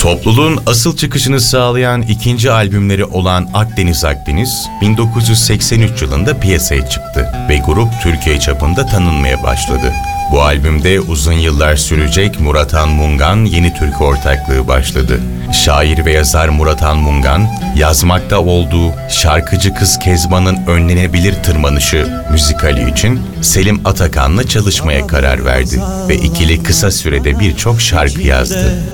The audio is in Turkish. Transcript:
Topluluğun asıl çıkışını sağlayan ikinci albümleri olan Akdeniz Akdeniz, 1983 yılında piyasaya çıktı ve grup Türkiye çapında tanınmaya başladı. Bu albümde uzun yıllar sürecek Murat Mungan yeni türkü ortaklığı başladı. Şair ve yazar Murat Mungan, yazmakta olduğu Şarkıcı Kız Kezban'ın önlenebilir tırmanışı müzikali için Selim Atakan'la çalışmaya karar verdi ve ikili kısa sürede birçok şarkı yazdı.